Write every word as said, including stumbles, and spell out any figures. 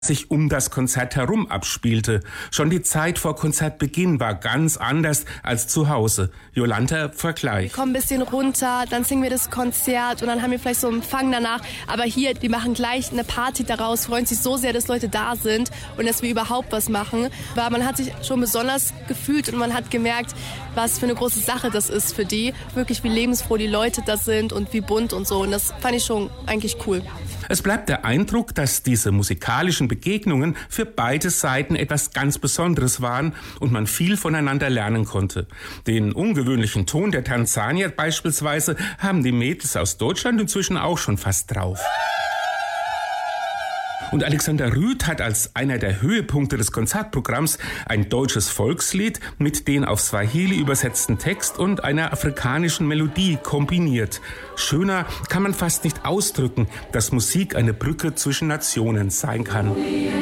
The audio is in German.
sich um das Konzert herum abspielte. Schon die Zeit vor Konzertbeginn war ganz anders als zu Hause. Jolanta Vergleich. Wir kommen ein bisschen runter, dann singen wir das Konzert und dann haben wir vielleicht so einen Empfang danach. Aber hier, die machen gleich eine Party daraus, freuen sich so sehr, dass Leute da sind und dass wir überhaupt was machen. Aber man hat sich schon besonders gefühlt und man hat gemerkt, was für eine große Sache das ist für die. Wirklich, wie lebensfroh die Leute da sind und wie bunt und so. Und das fand ich schon eigentlich cool. Es bleibt der Eindruck, dass diese musikalischen Begegnungen für beide Seiten etwas ganz Besonderes waren und man viel voneinander lernen konnte. Den ungewöhnlichen Ton der Tanzanier beispielsweise haben die Mädels aus Deutschland inzwischen auch schon fast drauf. Und Alexander Rüth hat als einer der Höhepunkte des Konzertprogramms ein deutsches Volkslied mit den auf Swahili übersetzten Text und einer afrikanischen Melodie kombiniert. Schöner kann man fast nicht ausdrücken, dass Musik eine Brücke zwischen Nationen sein kann.